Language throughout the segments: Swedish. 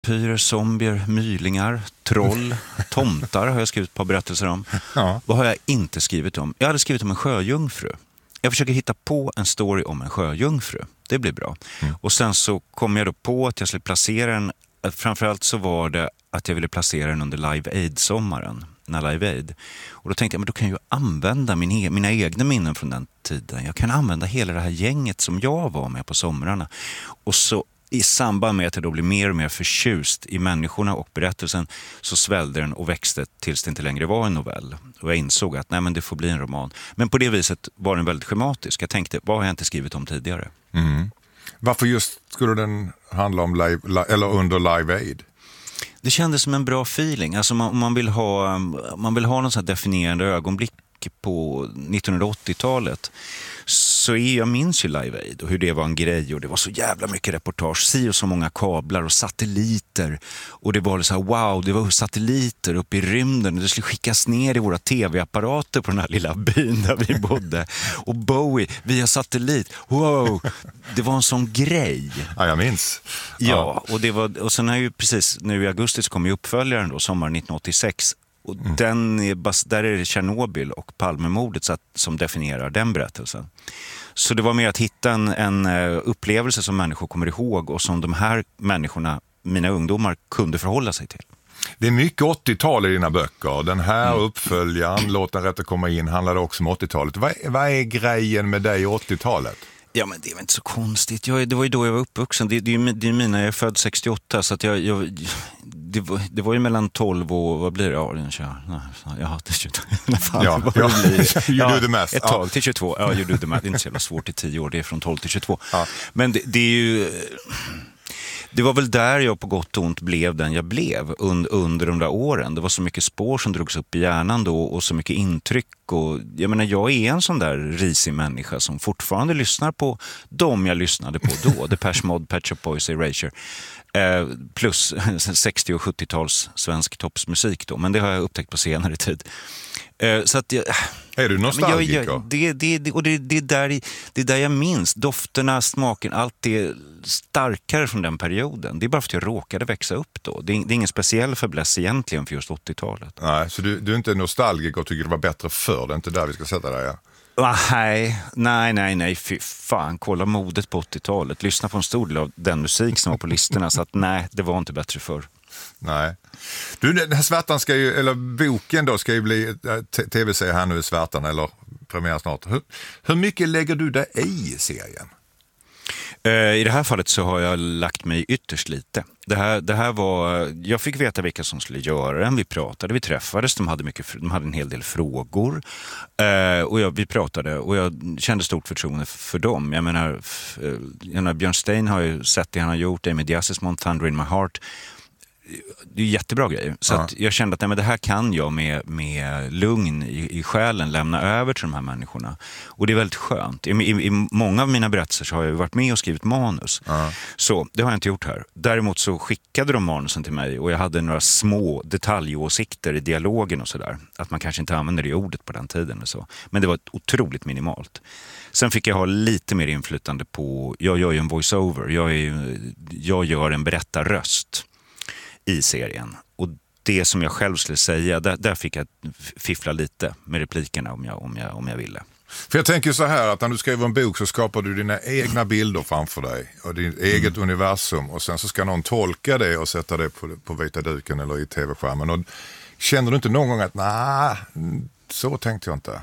vampyrer, zombier, mylingar, troll, tomtar har jag skrivit ett par berättelser om. Ja. Vad har jag inte skrivit om? Jag hade skrivit om en sjöjungfru. Jag försöker hitta på en story om en sjöjungfru. Det blir bra. Och sen så kom jag då på att jag skulle placera den. Framförallt så var det att jag ville placera den under Live Aid-sommaren. När Live Aid. Och då tänkte jag, men då kan jag ju använda mina egna minnen från den tiden. Jag kan använda hela det här gänget som jag var med på somrarna. Och så i samband med att jag då blev mer och mer förtjust i människorna och berättelsen så svällde den och växte tills det inte längre var en novell. Och jag insåg att nej, men det får bli en roman. Men på det viset var den väldigt schematisk. Jag tänkte, vad har jag inte skrivit om tidigare? Mm. Varför just skulle den handla om eller under Live Aid? Det kändes som en bra feeling. Alltså man vill ha någon sån här definierande ögonblick på 1980-talet. Så jag minns ju Live Aid och hur det var en grej och det var så jävla mycket reportage, och så många kablar och satelliter och det var så här, wow, det var satelliter uppe i rymden och det skulle skickas ner i våra tv-apparater på den här lilla byn där vi bodde och Bowie via satellit, wow, det var en sån grej. Ja, jag minns. Ja, och sen är ju precis nu i augusti så kom ju uppföljaren då, sommaren 1986. Och där är det Tjernobyl och Palmemordet som definierar den berättelsen. Så det var mer att hitta en upplevelse som människor kommer ihåg och som de här människorna, mina ungdomar, kunde förhålla sig till. Det är mycket 80-tal i dina böcker. Den här uppföljaren, Låt den rätte komma in, handlade också om 80-talet. Vad är grejen med dig i 80-talet? Ja, men det är väl inte så konstigt. Det var ju då jag var uppvuxen. Det är mina, jag är född 68 så att det var ju mellan 12 och vad blir det? Ja, det är 22. You do the math. Ett tag till 22. Ja, you do the math. Det är inte så jävla svårt i 10 år. Det är från 12 till 22. Ja. Men det är ju... Det var väl där jag på gott och ont blev den jag blev under de där åren. Det var så mycket spår som drogs upp i hjärnan då och så mycket intryck. Och jag menar, jag är en sån där risig människa som fortfarande lyssnar på dem jag lyssnade på då. Depeche Mode, Pet Shop Boys, Erasure. Plus 60- och 70-tals svensk toppsmusik då. Men det har jag upptäckt på senare tid. Så att är du nostalgiker? Det är där jag minns. Dofterna, smaken, allt är starkare från den perioden. Det är bara för att jag råkade växa upp då. Det är ingen speciell fäbless egentligen för just 80-talet. Nej, så du är inte nostalgiker och tycker det var bättre förr. Det är inte där vi ska sätta dig, ja? Nej, fy fan, kolla modet på 80-talet. Lyssna på en stor del av den musik som var på listorna, så att nej, det var inte bättre förr. Nej. Du, den här Svärtan ska ju, eller boken då, ska ju bli tv-serie här nu i Svärtan, eller premiär snart. Hur mycket lägger du dig i serien? I det här fallet så har jag lagt mig ytterst lite. Det här var, jag fick veta vilka som skulle göra den. Vi pratade, vi träffades, de hade en hel del frågor. Och vi pratade och jag kände stort förtroende för dem. Jag menar Björn Stein har ju sett det han har gjort, Amy Diazismon, Thunder in My Heart. Det är jättebra grejer. Så att jag kände att det här kan jag med lugn i själen lämna över till de här människorna. Och det är väldigt skönt. I många av mina berättelser så har jag varit med och skrivit manus. Så det har jag inte gjort här. Däremot så skickade de manusen till mig och jag hade några små detaljåsikter i dialogen och sådär. Att man kanske inte använder det ordet på den tiden eller så. Men det var otroligt minimalt. Sen fick jag ha lite mer inflytande på, jag gör ju en voice-over. Jag gör en berättarröst i serien. Och det som jag själv skulle säga, där fick jag fiffla lite med replikerna om jag ville. För jag tänker så här, att när du skriver en bok så skapar du dina egna bilder framför dig och ditt eget universum, och sen så ska någon tolka det och sätta det på vita duken eller i tv-skärmen. Och känner du inte någon gång att nej, så tänkte jag inte?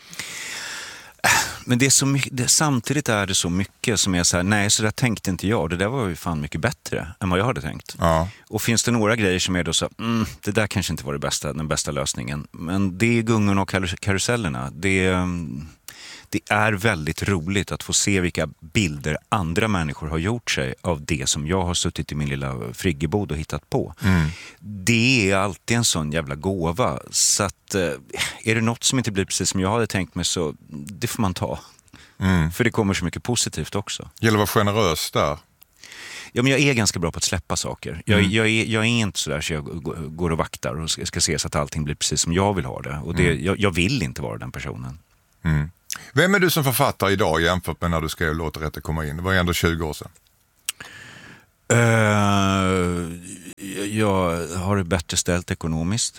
Men det är så mycket, samtidigt är det så mycket som är så här, nej, så där tänkte inte jag. Det där var ju fan mycket bättre än vad jag hade tänkt. Ja. Och finns det några grejer som är då så, det där kanske inte var den bästa lösningen. Men det är gungorna och karusellerna. Det är väldigt roligt att få se vilka bilder andra människor har gjort sig av det som jag har suttit i min lilla friggebod och hittat på. Det är alltid en sån jävla gåva. Så att är det något som inte blir precis som jag hade tänkt mig, så det får man ta. För det kommer så mycket positivt också. Gäller att vara generös där. Ja, men jag är ganska bra på att släppa saker. Jag är inte sådär så jag går och vaktar och ska se så att allting blir precis som jag vill ha det. Och jag vill inte vara den personen. Vem är du som författare idag jämfört med när du skrev Låt det rätte komma in? Det var ju ändå 20 år sedan. jag har det bättre ställt ekonomiskt.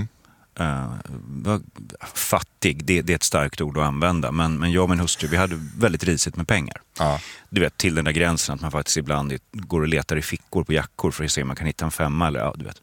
Fattig, det är ett starkt ord att använda, men jag och min hustru, vi hade väldigt risigt med pengar. Du vet, till den där gränsen att man faktiskt ibland går och letar i fickor på jackor för att se om man kan hitta en 5 eller ja, du vet.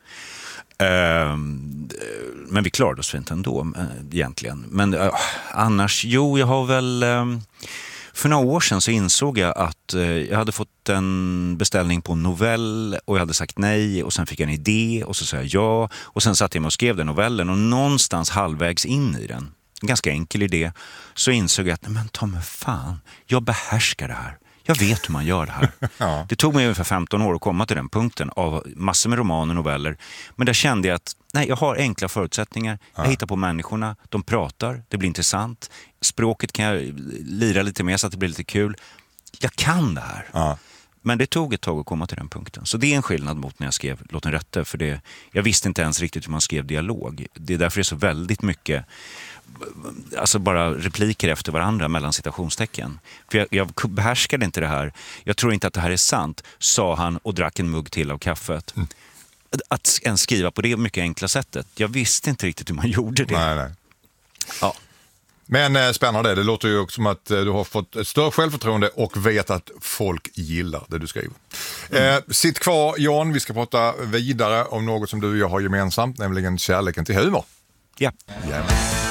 Men vi klarade oss fint ändå egentligen. Men annars, jag har väl... För några år sedan så insåg jag att jag hade fått en beställning på en novell och jag hade sagt nej och sen fick jag en idé och så sa jag ja och sen satt jag mig och skrev den novellen och någonstans halvvägs in i den, en ganska enkel idé, så insåg jag att men ta mig fan, jag behärskar det här. Jag vet hur man gör det här. Ja. Det tog mig ungefär 15 år att komma till den punkten av massor med romaner, noveller. Men där kände jag att nej, jag har enkla förutsättningar. Jag hittar på människorna, de pratar, det blir intressant. Språket kan jag lira lite mer så att det blir lite kul. Jag kan det här. Ja. Men det tog ett tag att komma till den punkten. Så det är en skillnad mot när jag skrev Låt den rätte. För jag visste inte ens riktigt hur man skrev dialog. Det är därför det är så väldigt mycket... Alltså bara repliker efter varandra mellan citationstecken. För jag behärskade inte det här. Jag tror inte att det här är sant, sa han och drack en mugg till av kaffet. Att ens skriva på det mycket enkla sättet. Jag visste inte riktigt hur man gjorde det. Nej. Ja. Men spännande, det låter ju också som att du har fått ett större självförtroende och vet att folk gillar det du skriver. Sitt kvar, Jan, vi ska prata vidare om något som du och jag har gemensamt, nämligen kärleken till humor. Ja.